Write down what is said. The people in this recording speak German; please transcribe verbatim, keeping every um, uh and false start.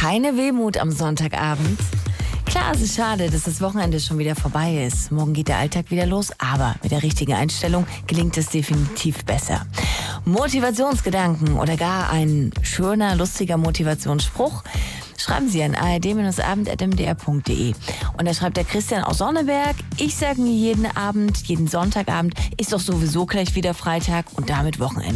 Keine Wehmut am Sonntagabend. Klar, es ist schade, dass das Wochenende schon wieder vorbei ist. Morgen geht der Alltag wieder los, aber mit der richtigen Einstellung gelingt es definitiv besser. Motivationsgedanken oder gar ein schöner, lustiger Motivationsspruch? Schreiben Sie an a r d abend at m d r punkt d e. Und da schreibt der Christian aus Sonneberg: Ich sage mir jeden Abend, jeden Sonntagabend ist doch sowieso gleich wieder Freitag und damit Wochenende.